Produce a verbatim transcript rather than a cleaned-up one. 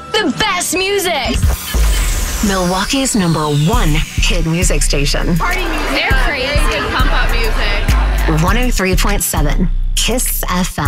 The best music. Milwaukee's number one hit music station. Party music. They're crazy. Very good pump up music. one oh three point seven Kiss F M.